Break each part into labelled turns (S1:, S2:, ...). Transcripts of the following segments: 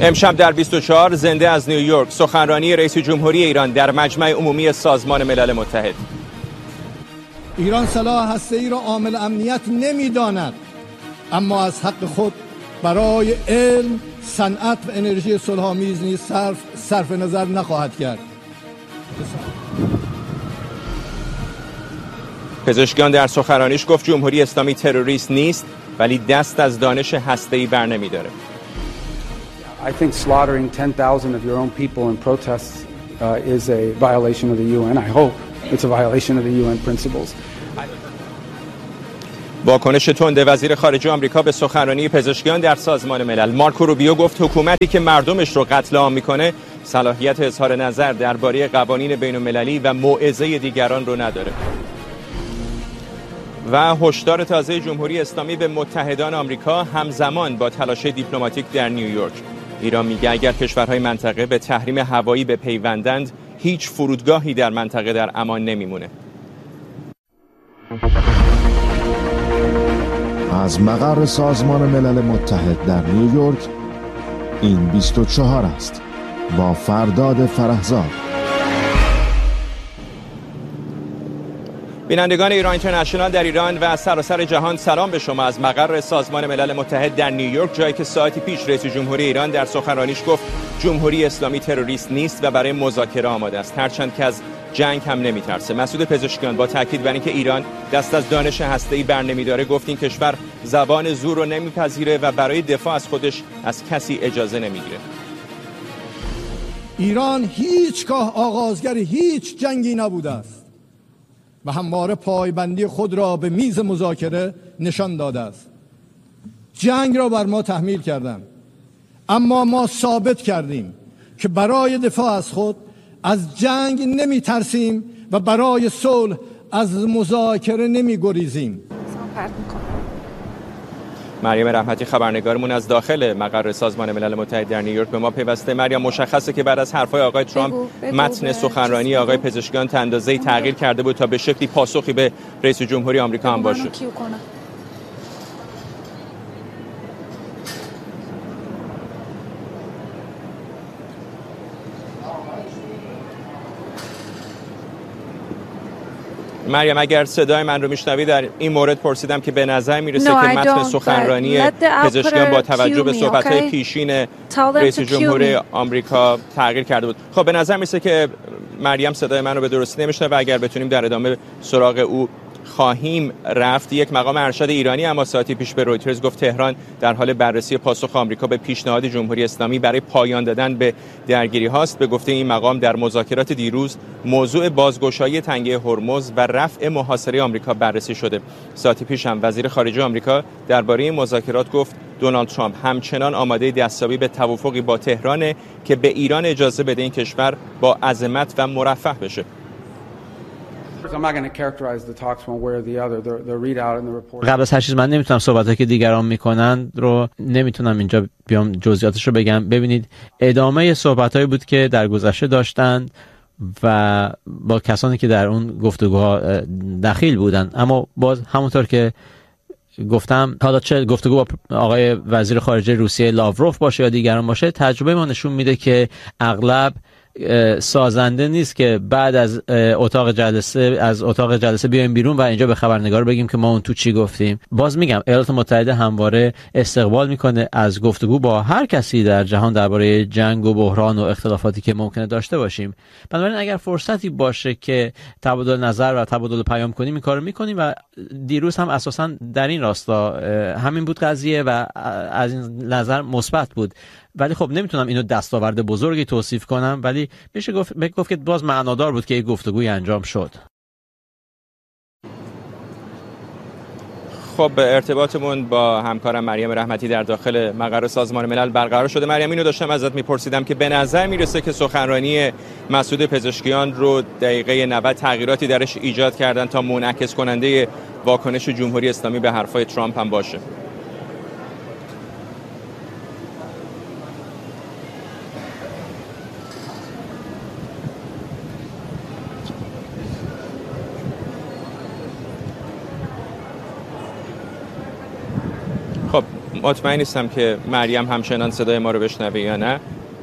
S1: امشب در 24 زنده از نیویورک سخنرانی رئیس جمهوری ایران در مجمع عمومی سازمان ملل متحد.
S2: ایران سلاح هسته‌ای را عامل امنیت نمی‌داند، اما از حق خود برای علم، صنعت و انرژی صلح‌آمیز نیز صرف نظر نخواهد کرد.
S1: پزشکیان در سخنرانیش گفت جمهوری اسلامی تروریست نیست، ولی دست از دانش هسته‌ای برنمی‌داره.
S3: I think slaughtering 10,000 of your own people in protests is a violation of the UN. I hope it's a violation of the UN principles.
S1: واکنش تند وزیر خارجه آمریکا به سخنرانی پزشکیان در سازمان ملل. مارکو روبیو گفت حکومتی که مردمش رو قتل عام میکنه صلاحیت اظهار نظر درباره قوانین بین‌المللی و موعظه دیگران رو نداره. و هشدار تازه جمهوری اسلامی به متحدان آمریکا همزمان با تلاش دیپلماتیک در نیویورک. ایران میگه اگر کشورهای منطقه به تحریم هوایی بپیوندند هیچ فرودگاهی در منطقه در امان نمیمونه.
S4: از مقر سازمان ملل متحد در نیویورک این 24 است با فرداد فرهزاد.
S1: بینندگان ایران اینترنشنال در ایران و سراسر جهان سلام به شما از مقر سازمان ملل متحد در نیویورک، جایی که ساعتی پیش رئیس جمهوری ایران در سخنرانیش گفت جمهوری اسلامی تروریست نیست و برای مذاکره آماده است، هرچند که از جنگ هم نمیترسه. مسعود پزشکیان با تاکید بر اینکه ایران دست از دانش هسته‌ای برنمیداره گفت این کشور زبان زور رو نمیپذیره و برای دفاع از خودش از کسی اجازه نمیگیره.
S2: ایران هیچگاه آغازگر هیچ جنگی نبوده است و همواره پایبندی خود را به میز مذاکره نشان داده است. جنگ را بر ما تحمیل کردند، اما ما ثابت کردیم که برای دفاع از خود از جنگ نمی ترسیم و برای صلح از مذاکره نمی گریزیم.
S1: مریم رحمتی خبرنگارمون از داخل مقر سازمان ملل متحد در نیویورک به ما پیوسته. مریم، مشخصه که بعد از حرفهای آقای ترامپ متن سخنرانی آقای پزشکیان تا اندازه‌ای تغییر کرده بود تا به شکلی پاسخی به رئیس جمهوری آمریکا هم باشه. مریم، اگر صدای من رو میشنوی، در این مورد پرسیدم که به نظر میرسه که متن سخنرانی پزشکیان با توجه به صحبت‌های پیشین رئیس جمهوری آمریکا تغییر کرده بود. خب به نظر میرسه که مریم صدای من رو به درستی نمیشنوه و اگر بتونیم در ادامه سراغ او خواهیم رفت. یک مقام ارشد ایرانی اما ساعتی پیش به رویترز گفت تهران در حال بررسی پاسخ آمریکا به پیشنهاد جمهوری اسلامی برای پایان دادن به درگیری هاست. به گفته این مقام در مذاکرات دیروز موضوع بازگشایی تنگه هرمز و رفع محاصره آمریکا بررسی شده. ساعتی پیش هم وزیر خارجه آمریکا درباره این مذاکرات گفت دونالد ترامپ همچنان آماده دستیابی به توافقی با تهران که به ایران اجازه بده این کشور با عظمت و مرفه بشه.
S5: قبل از هر چیز من نمیتونم صحبتایی که دیگران میکنن رو نمیتونم اینجا بیام جزئیاتش رو بگم. ببینید، ادامه صحبتایی بود که در گذشته داشتند و با کسانی که در اون گفتگوها دخیل بودن، اما باز همونطور که گفتم حالا چه گفتگو با آقای وزیر خارجه روسیه لاوروف باشه یا دیگران باشه، تجربه ما نشون میده که اغلب سازنده نیست که بعد از اتاق جلسه بیایم بیرون و اینجا به خبرنگار بگیم که ما اون تو چی گفتیم. باز میگم ایالات متحده همواره استقبال میکنه از گفتگو با هر کسی در جهان درباره جنگ و بحران و اختلافاتی که ممکنه داشته باشیم. بنابراین اگر فرصتی باشه که تبادل نظر و تبادل پیام کنیم این کارو میکنیم و دیروز هم اساسا در این راستا همین بود قضیه و از این نظر مثبت بود. ولی خب نمیتونم اینو دستاورد بزرگی توصیف کنم، ولی میشه گفت که باز معنادار بود که یک گفتگوی انجام شد.
S1: خب ارتباطمون با همکارم مریم رحمتی در داخل مقر سازمان ملل برقرار شده. مریم، اینو داشتم ازت میپرسیدم که به نظر میرسه که سخنرانی مسعود پزشکیان رو دقیقه 90 تغییراتی درش ایجاد کردن تا منعکس کننده واکنش جمهوری اسلامی به حرفای ترامپ هم باشه. خب مطمئن نیستم که مریم همچنان صدای ما رو بشنوه یا نه.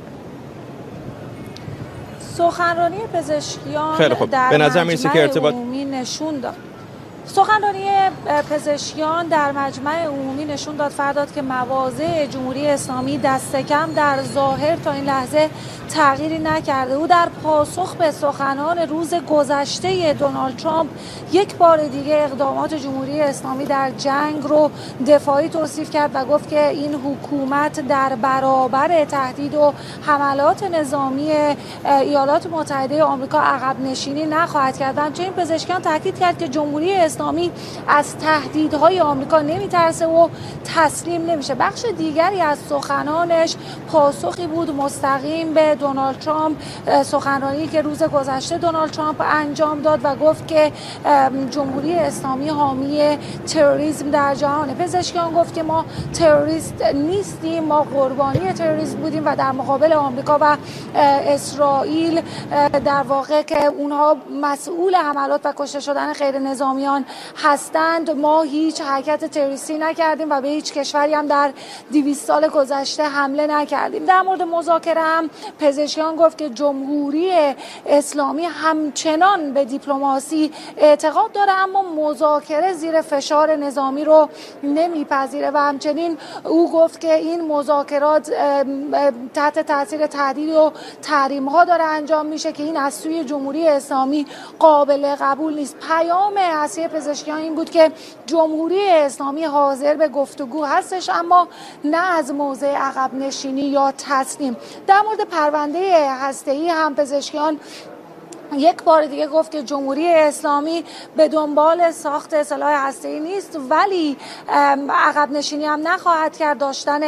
S6: سخنرانی پزشکیان
S1: خیلی خوب.
S6: در
S1: به نظر میرسه که ارتباط
S6: نشون داد. سخنرانی پزشکیان در مجمع عمومی نشون داد فرداد که مواضع جمهوری اسلامی دست کم در ظاهر تا این لحظه تغییری نکرده. او در پاسخ به سخنان روز گذشته دونالد ترامپ یک بار دیگه اقدامات جمهوری اسلامی در جنگ رو دفاعی توصیف کرد و گفت که این حکومت در برابر تهدید و حملات نظامی ایالات متحده آمریکا عقب نشینی نخواهد کرد. همچنین پزشکیان تاکید کرد که جمهوری اسلامی از تهدیدهای آمریکا نمیترسه و تسلیم نمیشه. بخش دیگری از سخنانش پاسخی بود مستقیم به دونالد ترامپ، سخنرانی که روز گذشته دونالد ترامپ انجام داد و گفت که جمهوری اسلامی حامی تروریسم در جهان. پزشکیان گفت که ما تروریست نیستیم، ما قربانی تروریسم بودیم و در مقابل آمریکا و اسرائیل در واقع که اونها مسئول حملات و کشته شدن غیر نظامیان هستند، ما هیچ حرکت تروریستی نکردیم و به هیچ کشوری هم در 200 سال گذشته حمله نکردیم. در مورد مذاکره هم پزشکیان گفت که جمهوری اسلامی همچنان به دیپلماسی اعتقاد داره اما مذاکره زیر فشار نظامی رو نمیپذیره و همچنین او گفت که این مذاکرات تحت تاثیر تهدید و تحریم ها داره انجام میشه که این از سوی جمهوری اسلامی قابل قبول نیست. پیام اصلی پزشکیان این بود که جمهوری اسلامی حاضر به گفتگو هستش اما نه از موضع عقب نشینی یا تسلیم. در مورد پرونده هسته‌ای هم پزشکیان یک بار دیگه گفت که جمهوری اسلامی به دنبال ساخت سلاح هسته‌ای نیست ولی عقب نشینی هم نخواهد کرد. داشتن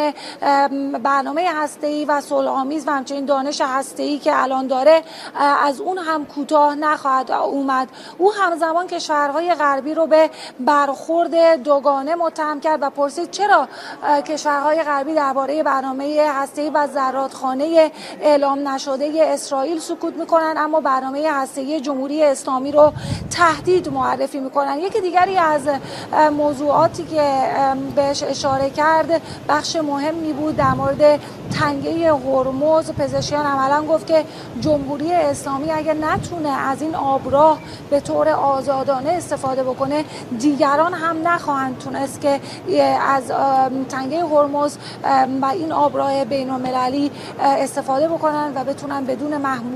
S6: برنامه هسته‌ای و صلح‌آمیز و همچنین دانش هسته‌ای که الان داره از اون هم کوتاه نخواهد اومد. او همزمان کشورهای غربی رو به برخورد دوگانه متهم کرد و پرسید چرا کشورهای غربی درباره برنامه هسته‌ای و زرادخانه اعلام نشده اسرائیل سکوت میکنن اما برنامه هسته‌ای جمهوری اسلامی رو تهدید معرفی میکنن. یکی دیگری از موضوعاتی که بهش اشاره کرد بخش مهمی بود در مورد تنگه هرمز. پزشکیان عملا گفت که جمهوری اسلامی اگر نتونه از این آبراه به طور آزادانه استفاده بکنه دیگران هم نخواهند تونست که از تنگه هرمز و این آبراه بین‌المللی استفاده بکنن و بتونن بدون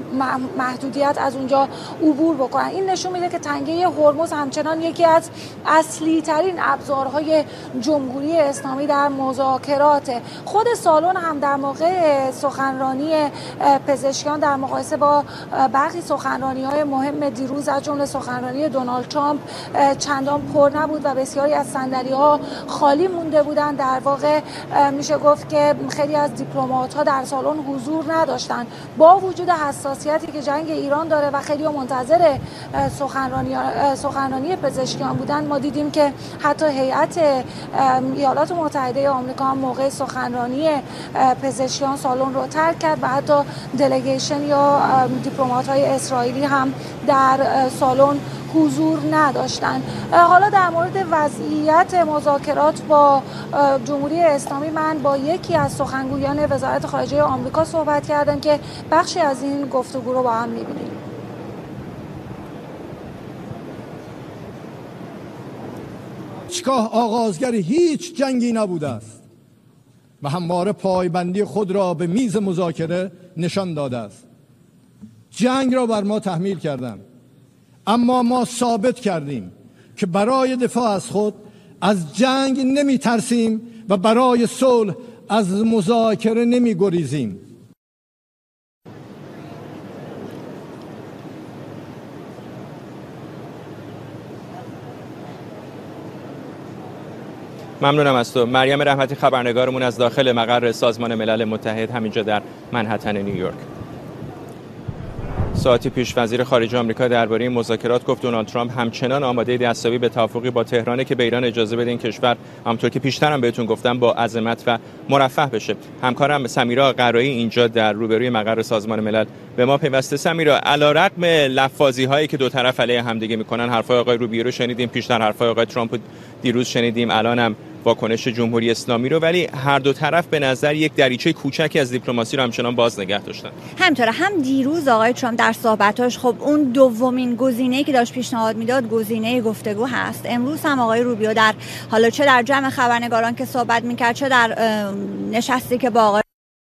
S6: محدودیت از اونجا عبور بکنن. این نشون میده که تنگه هرمز همچنان یکی از اصلی ترین ابزارهای جمهوری اسلامی در مذاکرات. خود سالن هم در موقع سخنرانی پزشکیان در مقایسه با برخی سخنرانی‌های مهم دیروز از جمله سخنرانی دونالد ترامپ چندان پر نبود و بسیاری از صندلی‌ها خالی مونده بودند. در واقع میشه گفت که خیلی از دیپلمات‌ها در سالن حضور نداشتند. با وجود حساسیتی که جنگ ایران داره و خیلی منتظر سخنرانی پزشکیان بودن، ما دیدیم که حتی هیئت ایالات متحده آمریکا هم موقع سخنرانی پزشکیان سالن رو ترک کرد و حتی دلیگیشن یا دیپلمات‌های اسرائیلی هم در سالن حضور نداشتند. حالا در مورد وضعیت مذاکرات با جمهوری اسلامی من با یکی از سخنگویان وزارت خارجه آمریکا صحبت کردم که بخشی از این گفتگو رو با هم می‌بینیم.
S2: هیچگاه آغازگر هیچ جنگی نبوده است و همواره پایبندی خود را به میز مذاکره نشان داده است. جنگ را بر ما تحمیل کردند اما ما ثابت کردیم که برای دفاع از خود از جنگ نمی ترسیم و برای صلح از مذاکره نمی گریزیم.
S1: ممنونم از تو. مریم رحمتی خبرنگارمون از داخل مقر سازمان ملل متحد همینجا در منهتن نیویورک. ساعتی پیش وزیر خارجه آمریکا درباره این مذاکرات گفت دونالد ترامپ همچنان آماده دستیابی به توافقی با تهران که به ایران اجازه بده این کشور همونطور که پیشترم بهتون گفتم با عظمت و مرفه بشه. همکارم سمیرا قرایی اینجا در روبروی مقر سازمان ملل به ما پیوسته. سمیرا، علیرغم لفاظی هایی که دو طرف علیه همدیگه میکنن، حرفای آقای روبیو رو شنیدیم، پیشتر حرفای آقای ترامپ دیروز شنیدیم، الانم واکنش جمهوری اسلامی رو، ولی هر دو طرف به نظر یک دریچه کوچکی از دیپلماسی رو همچنان باز نگه داشتن.
S7: همینطوره. هم دیروز آقای ترامپ در صحبتاش خب اون دومین گزینه‌ای که داشت پیشنهاد میداد گزینه گفتگو هست. امروز هم آقای روبیو در حالا چه در جمع خبرنگاران که صحبت میکرد، چه در نشستی که با آقای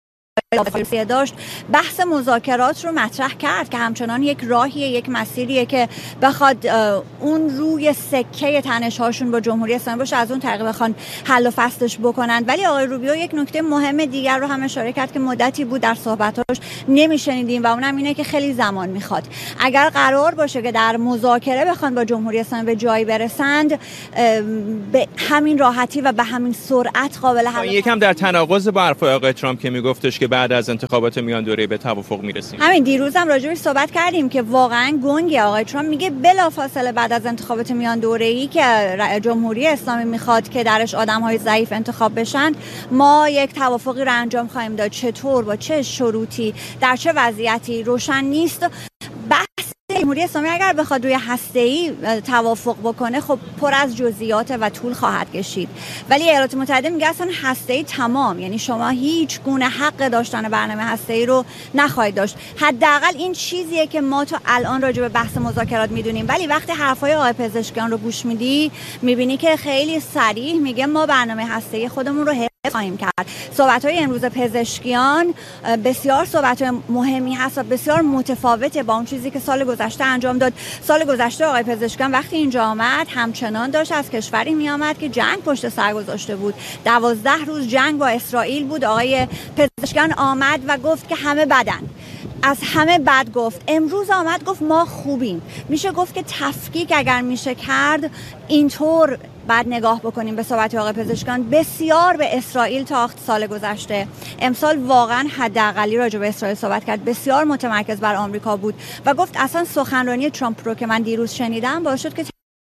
S7: داشت، بحث مذاکرات رو مطرح کرد که همچنان یک راهیه، یک مسیریه که بخواد اون روی سکه تنش‌هاشون با جمهوری اسلامی باشه، از اون طریق بخوان حل و فصلش بکنن. ولی آقای روبیو یک نکته مهم دیگر رو هم اشاره کرد که مدتی بود در صحبتاش نمیشنیدیم و اونم اینه که خیلی زمان میخواد. اگر قرار باشه که در مذاکره بخوان با جمهوری اسلامی به جایی برسند، به همین راحتی و به همین سرعت قابل حل.
S1: یکم در تناقض با حرفای آقای ترامپ که میگفتش که بعد از انتخابات میان دوره به توافق میرسیم.
S7: همین دیروز هم راجعش صحبت کردیم که واقعا گنگه. آقای ترامپ میگه بلافاصله بعد از انتخابات میان دوره‌ای که جمهوری اسلامی میخواد که درش آدم‌های ضعیف انتخاب بشن، ما یک توافقی رو انجام خواهیم داد. چطور، با چه شروطی، در چه وضعیتی روشن نیست. بحث جمهوری اسلامی اگر بخواد روی هسته‌ای توافق بکنه خب پر از جزئیات و طول خواهد کشید، ولی ایالات متحده میگه اصلا هسته‌ای تمام، یعنی شما هیچ گونه حق داشتن برنامه هسته‌ای رو نخواهید داشت. حداقل این چیزیه که ما تا الان راجع به بحث مذاکرات میدونیم. ولی وقتی حرفای آقای پزشکیان رو گوش میدی میبینی که خیلی صریح میگه ما برنامه هسته‌ای خودمون رو خواهیم کرد. صحبت‌های امروز پزشکیان بسیار صحبت‌های مهمی هست و بسیار متفاوته با اون چیزی که سال گذشته انجام داد. سال گذشته آقای پزشکیان وقتی اینجا آمد همچنان داشت از کشوری می آمد که جنگ پشت سر گذاشته بود. 12 روز جنگ با اسرائیل بود. آقای پزشکیان آمد و گفت که همه بدن، از همه بد گفت. امروز آمد گفت ما خوبیم. میشه گفت که تفکیک اگر میشه کرد اینطور بعد نگاه بکنیم به صحبت آقای پزشکیان. بسیار به اسرائیل تاخت سال گذشته، امسال واقعا حداقلی راجع به اسرائیل صحبت کرد، بسیار متمرکز بر آمریکا بود و گفت اصلا سخنرانی ترامپ رو که من دیروز شنیدم باعث شد که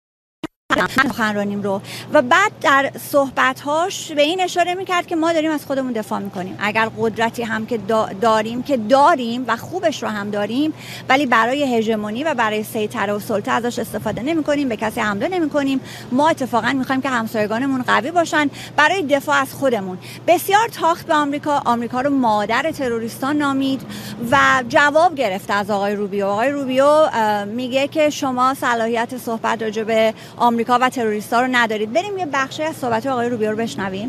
S7: سخنرانیم رو، و بعد در صحبت‌هاش به این اشاره می‌کرد که ما داریم از خودمون دفاع می‌کنیم. اگر قدرتی هم که داریم و خوبش رو هم داریم، ولی برای هژمونی و برای سیطره و سلطه ازش استفاده نمی‌کنیم، به کسی حمله نمی‌کنیم. ما اتفاقا می‌خوایم که همسایگانمون قوی باشن برای دفاع از خودمون. بسیار تاخت به آمریکا رو مادر تروریستان نامید و جواب گرفت از آقای روبیو. آقای روبیو میگه که شما صلاحیت صحبت راجع به آمریکا و تروریستا رو ندارید. بریم یه بخشی از صحبت آقای روبیو رو بشنویم.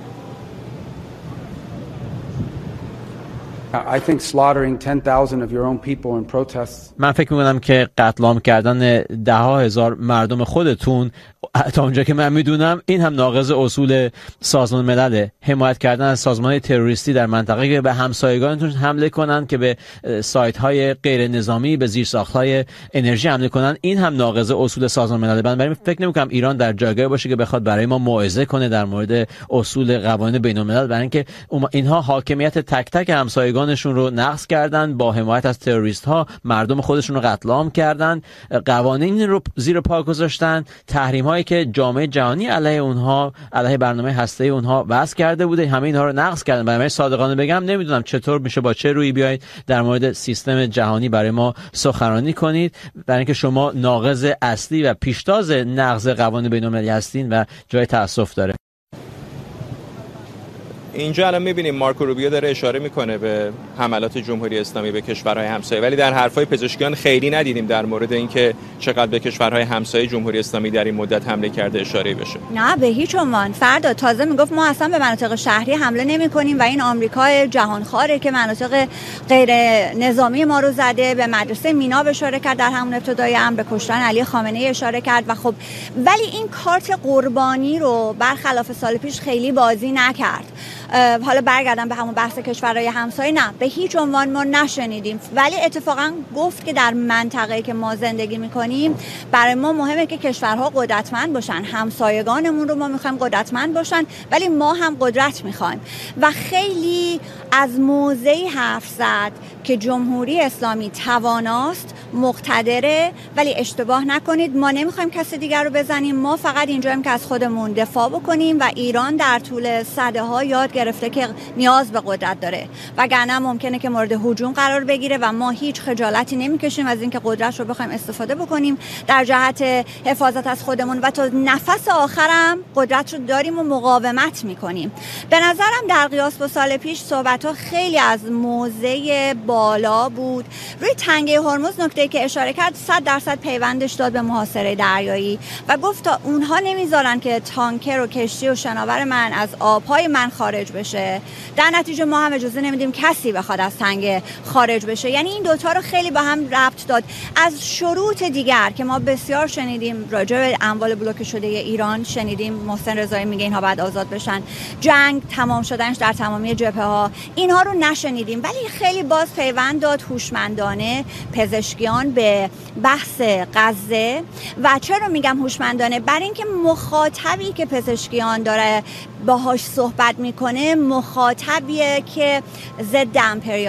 S3: I think slaughtering 10,000 of your own people in protests.
S5: من فکر می‌کنم که قتل عام کردن ده‌ها هزار مردم خودتون، تا اونجا که من میدونم این هم ناقض اصول سازمان ملل. حمایت کردن از سازمان تروریستی در منطقه که به همسایگانتون حمله کنن، که به سایت‌های غیر نظامی، به زیرساخت‌های انرژی حمله کنن، این هم ناقض اصول سازمان ملل. بنابراین فکر نمی‌کنم ایران در جایگاهی باشه که بخواد برای ما موعظه کنه در مورد اصول قوانین بین‌الملل، برای اینکه اینها حاکمیت تک تک همسایگانشون رو نقض کردن، با حمایت از تروریست‌ها مردم خودشون رو قتل عام کردن، قوانین رو زیر پا گذاشتن، تحریم‌هایی که جامعه جهانی علیه اونها، علیه برنامه هسته‌ای اونها وضع کرده بوده، همه اینها رو نقض کردن. برای صادقانه بگم نمیدونم چطور میشه با چه رویی بیاید در مورد سیستم جهانی برای ما سخنرانی کنید، برای اینکه شما ناقض اصلی و پیشتاز نقض قوانین بین‌المللی هستین و جای تأسف داره.
S1: اینجا الان می‌بینیم مارکو روبیو داره اشاره میکنه به حملات جمهوری اسلامی به کشورهای همسایه، ولی در حرفای پزشکیان خیلی ندیدیم در مورد اینکه چقدر به کشورهای همسایه جمهوری اسلامی در این مدت حمله کرده اشاره بشه.
S7: نه به هیچ عنوان. فردا تازه میگفت ما اصلا به مناطق شهری حمله نمی‌کنیم و این آمریکای جهانخواره که مناطق غیر نظامی ما رو زده. به مدرسه مینا اشاره کرد در همون ابتدای امر، به کشتن علی خامنه‌ای اشاره کرد و خب ولی این کارت قربانی رو برخلاف سال پیش خیلی بازی نکرد. حالا برگردم به همون بحث کشورهای همسایه، نه به هیچ عنوان ما نشنیدیم، ولی اتفاقا گفت که در منطقه‌ای که ما زندگی میکنیم برای ما مهمه که کشورها قدرتمند باشن، همسایگانمون رو ما میخوایم قدرتمند باشن، ولی ما هم قدرت میخوایم. و خیلی از موضعی حرف زد که جمهوری اسلامی تواناست مقتدره، ولی اشتباه نکنید، ما نمیخوایم کسی دیگر رو بزنیم، ما فقط اینجاییم که از خودمون دفاع بکنیم و ایران در طول سده‌ها یاد گرفته که نیاز به قدرت داره، وگرنه ممکنه که مورد هجوم قرار بگیره و ما هیچ خجالتی نمیکشیم از اینکه قدرت رو بخوایم استفاده بکنیم در جهت حفاظت از خودمون و تا نفس آخرم قدرت رو داریم و مقاومت میکنیم. به نظرم در قیاس با سال پیش صحبت‌ها خیلی از موضع بالا بود. روی تنگه هرمز نکته که اشاره کرد 100% پیوندش داد به محاصره دریایی و گفت تا اونها نمیذارن که تانکر و کشتی و شناور من از آبهای من خارج بشه، در نتیجه ما هم اجازه نمیدیم کسی بخواد از تنگه خارج بشه. یعنی این دوتا رو خیلی با هم ربط داد. از شروط دیگر که ما بسیار شنیدیم راجع به اموال بلوکه شده ایران، شنیدیم محسن رضایی میگه اینها باید آزاد بشن، جنگ تمام شدنش در تمامی جبهه‌ها، اینها رو نشنیدیم، ولی خیلی باز پیوند داد هوشمندانه پزشکیان به بحث غزه. و چرا میگم هوشمندانه؟ برای اینکه مخاطبی که پزشکیان داره باهاش صحبت میکنه مخاطبیه که ضد امپریالیسم